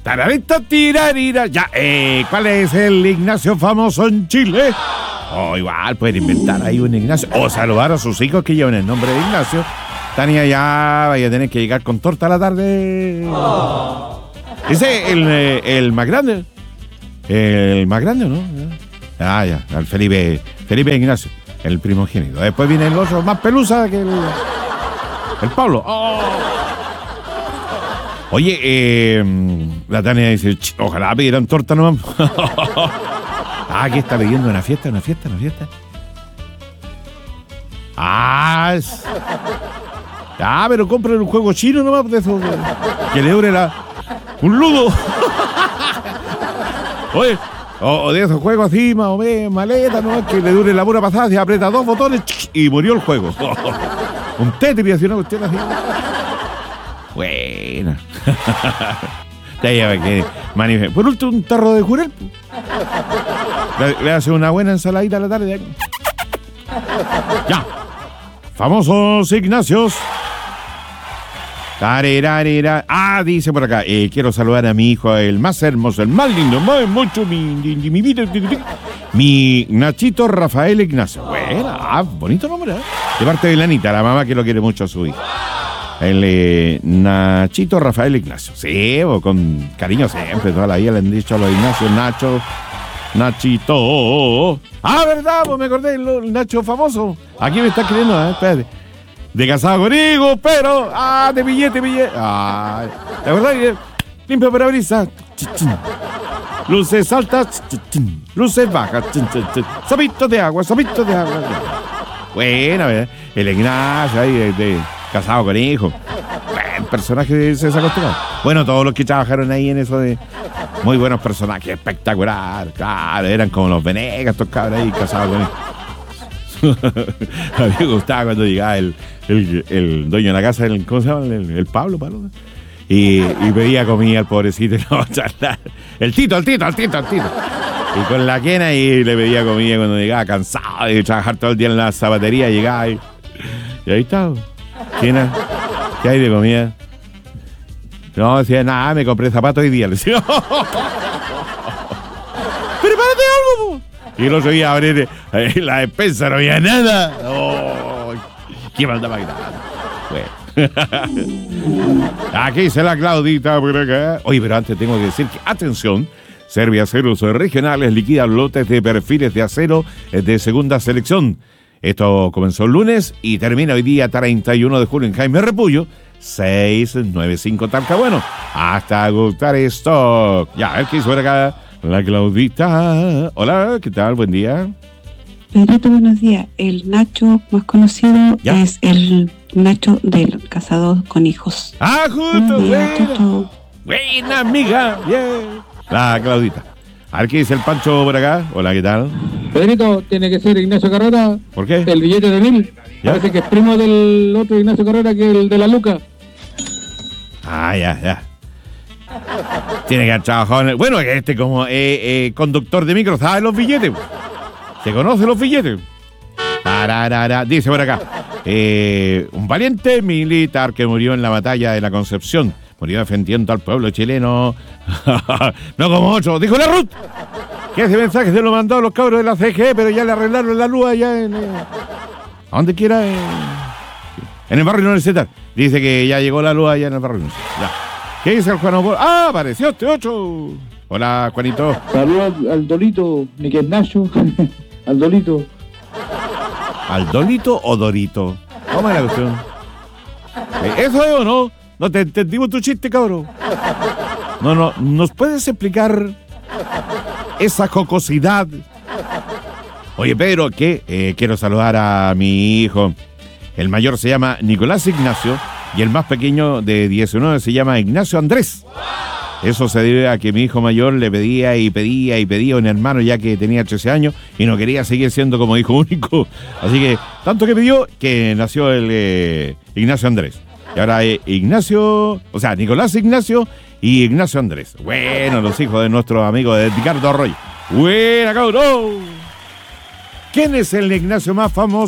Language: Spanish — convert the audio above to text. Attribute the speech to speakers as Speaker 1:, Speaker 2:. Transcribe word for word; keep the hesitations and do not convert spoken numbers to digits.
Speaker 1: Tararita, tirarira. Ya, eh, ¿cuál es el Ignacio famoso en Chile? O oh, igual pueden inventar ahí un Ignacio. O saludar a sus hijos que llevan el nombre de Ignacio. Tania, ya vaya a tener que llegar con torta a la tarde. Oh. Ese es el, el más grande. El más grande, ¿no? Ah, ya, el Felipe, Felipe Ignacio, el primogénito. Después viene el otro más pelusa que el, el Pablo. Oh. Oye, eh, la Tania dice, ojalá pidieran torta nomás. Ah, ¿qué está pidiendo? ¿Una fiesta? ¿Una fiesta? ¿Una fiesta? Ah, es... ah, pero compren un juego chino nomás de eso. Que le dure la... un ludo. Oye, o, o de esos juegos así, más o menos, maleta, ¿no? Que le dure la pura pasada, se aprieta dos botones y murió el juego. Un Tetris, así una cuestión así. Buena. Por último, un tarro de jurel. Le, le hace una buena ensaladita a la tarde. Ya. Famosos Ignacios. Ah, dice por acá, eh, quiero saludar a mi hijo, el más hermoso, el más lindo, más mucho, mi, mi, mi, mi, mi Nachito Rafael Ignacio. Bueno, ah, bonito nombre, ¿eh? De parte de la Anita, la mamá que lo quiere mucho a su hijo. El eh, Nachito Rafael Ignacio. Sí, o con cariño siempre, toda la vida le han dicho a los Ignacios, Nacho, Nachito. Ah, ¿verdad? Pues me acordé del Nacho famoso. Aquí me está escribiendo, ¿eh? Espérate. De casado con hijo, pero... ah, de billete, billete. Ah, ¿de verdad? Limpio parabrisas. Luces altas. Luces bajas. Sabitos de agua, sabitos de agua. Buena, ¿verdad? El Ignacio ahí de, de casado con hijo. Buen personaje se sacó. Bueno, todos los que trabajaron ahí en eso de... muy buenos personajes, espectacular. Claro, eran como los Venegas, estos cabros ahí casados con hijo. A mí me gustaba cuando llegaba el, el, el dueño de la casa, el, ¿cómo se llama? El, el Pablo, Pablo. Y, y pedía comida al pobrecito y no charlar. El Tito, el Tito, el Tito, el Tito. Y con la quena y le pedía comida cuando llegaba cansado de trabajar todo el día en la zapatería, llegaba y, y ahí está. Quena, ¿qué hay de comida? No, decía, nada, me compré zapatos hoy día. Le decía, prepárate algo, po. Y el otro día abrir eh, la despensa, no había nada. Oh, ¿qué maldad más grande? Bueno. Aquí dice la Claudita por acá. Oye, pero antes tengo que decir que, atención, Serbia Aceros Regionales liquida lotes de perfiles de acero de segunda selección. Esto comenzó el lunes y termina hoy día treinta y uno de julio en Jaime Repullo, seiscientos noventa y cinco Talcahuano. Hasta agotar stock. Ya, a ver qué hizo por acá. La Claudita. Hola, ¿qué tal? Buen día.
Speaker 2: Pedrito, buenos días. El Nacho más conocido ¿ya? Es el Nacho del casado con hijos.
Speaker 1: Ah, justo. Buena, buena amiga. Bien. La Claudita. A ver qué dice el Pancho por acá. Hola, ¿qué tal?
Speaker 3: Pedrito, tiene que ser Ignacio Carrera.
Speaker 1: ¿Por qué?
Speaker 3: El billete de mil. ¿Ya? Parece que es primo del otro Ignacio Carrera que el de la Luca.
Speaker 1: Ah, ya, ya. Tiene que haber trabajado en el... Bueno, este como eh, eh, conductor de micro, ¿sabe los billetes? ¿Se conoce los billetes? Tararara. Dice por acá, eh, un valiente militar que murió en la batalla de la Concepción, murió defendiendo al pueblo chileno. No como otro, dijo la Ruth, que ese mensaje se lo mandó a los cabros de la C G, pero ya le arreglaron la luz allá en... Eh, a donde quiera, eh, en el barrio Universitario. Dice que ya llegó la luz allá en el barrio Universitario. Ya. ¿Qué dice el Juan? ¡Ah, apareció este otro! Hola, Juanito.
Speaker 3: Saludos al, al Dolito, ni que es Nacho. Al Dolito.
Speaker 1: ¿Al Dolito o Dorito? ¿Cómo es la cuestión? ¿Eso es o no? No te entendimos tu chiste, cabrón. No, no, ¿nos puedes explicar esa jocosidad? Oye, Pedro, ¿qué? Eh, quiero saludar a mi hijo. El mayor se llama Nicolás Ignacio. Y el más pequeño de diecinueve se llama Ignacio Andrés. Eso se debe a que mi hijo mayor le pedía y pedía y pedía a un hermano ya que tenía trece años y no quería seguir siendo como hijo único. Así que tanto que pidió que nació el eh, Ignacio Andrés. Y ahora es Ignacio, o sea, Nicolás Ignacio y Ignacio Andrés. Bueno, los hijos de nuestro amigo de Ricardo Arroyo. Buena, cabrón. ¿Quién es el Ignacio más famoso?